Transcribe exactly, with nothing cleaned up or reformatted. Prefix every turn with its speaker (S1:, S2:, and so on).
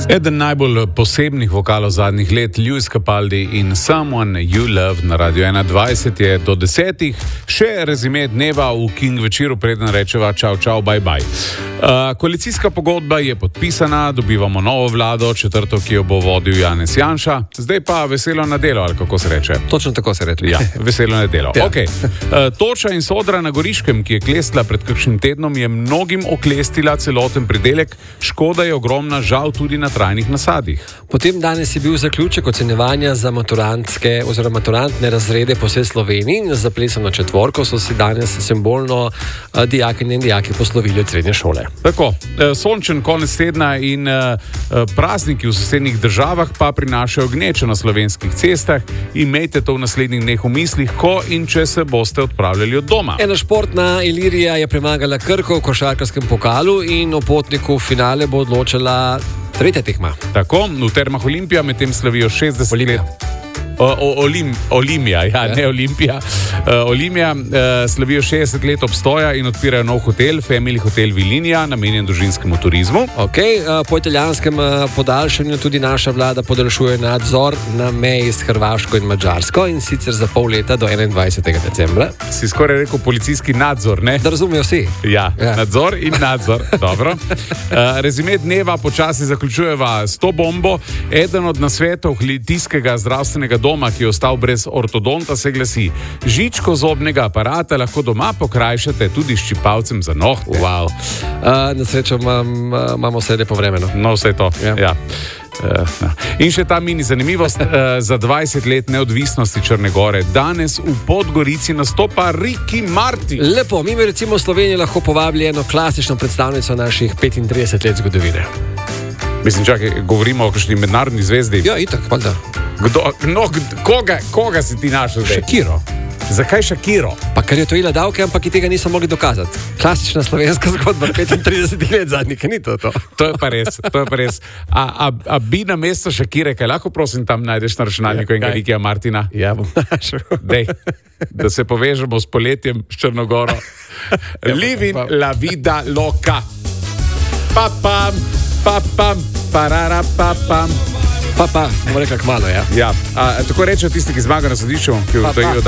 S1: Eden najbolj posebnih vokalov zadnjih let, Lewis Capaldi in Someone You Love na Radio ena dvajset je do desetih, še rezime dneva v King večeru, preden rečeva čau, čau, bye, bye. Uh, koalicijska pogodba je podpisana, dobivamo novo vlado, četrto, ki jo bo vodil Janez Janša, zdaj pa veselo nedelo, ali kako se reče?
S2: Točno tako se reče.
S1: Ja, veselo nedelo.
S2: Ja.
S1: Okay. Uh, Toča in Sodra na Goriškem, ki je klestila pred kakšnim tednom, je mnogim oklestila celoten pridelek, škoda je ogromna, žal tudi na trajnih nasadih.
S2: Potem danes je bil zaključek ocenjevanja za maturantske oziroma maturantne razrede po vsej Sloveniji. Za plesano četvorko so si danes simbolno uh, dijakinje in dijaki poslovili od srednje šole.
S1: Tako, sončen konec tedna in prazniki v sosednjih državah pa prinašajo gnečo na slovenskih cestah. Imejte to v naslednjih dneh v mislih, ko in če se boste odpravljali od doma.
S2: Ena športna Ilirija je premagala Krko v košarkarskem pokalu in o potniku v finale bo odločila tretja tekma.
S1: Tako, v Termah Olimpija medtem slavijo šestdeset
S2: Olimpija.
S1: let. O, o, Olim, Olimija, ja, ja, ne Olimpija. Uh, Olimija uh, slavijo šestdeset let obstoja in odpirajo nov hotel, Family Hotel Vilinija, namenjen družinskemu turizmu.
S2: Okay, uh, po italijanskem uh, podaljšanju tudi naša vlada podaljšuje nadzor na meji s Hrvaško in Madžarsko in sicer za pol leta do enaindvajsetega decembra.
S1: Si skoraj rekel policijski nadzor, ne?
S2: Da razumejo vsi.
S1: Ja,
S2: ja.
S1: Nadzor in nadzor. Dobro. Uh, rezime dneva počasi zaključujeva s to bombo. Eden od nasvetov litijskega zdravstvenega doma, ki je ostal brez ortodonta, se glasi: žičko zobnega aparata lahko doma pokrajšate tudi s čipalcem za nohte.
S2: Wow. Uh, na srečo imam, uh, imamo vse lepo vremeno.
S1: No, vse to.
S2: Ja.
S1: Ja. Uh, in še ta mini zanimivost, uh, za dvajset let neodvisnosti Črne Gore danes v Podgorici nastopa Ricky Martin.
S2: Lepo, mi bi recimo v Sloveniji lahko povabili eno klasično predstavnico naših petintrideset let zgodovine.
S1: Mislim, čakaj, govorimo o kakšni mednarodni zvezdi.
S2: Ja, itak, valjda.
S1: Kdo, no, koga, koga si ti našel zdaj?
S2: Shakiro.
S1: Zakaj Shakiro?
S2: Pa ker je to ila davke, ampak ki tega niso mogli dokazati. Klasična slovenska zgodba petintrideset let zadnjih, ni to to.
S1: To je pa res, to je pa res. A, a, a bi na mesto Shakire, kaj lahko prosim tam najdeš na računalniku ja, enega Rikija Martina?
S2: Ja, bom našel.
S1: Dej, da se povežemo s poletjem s Črnogoro. Living la vida loca. Pa pam, pa pam, parara pa pam.
S2: Pa pa, bomo rekla kmalo, ja.
S1: Ja, a, tako rečejo tisti, ki zmagajo na sodišču, ki
S2: pa, pa.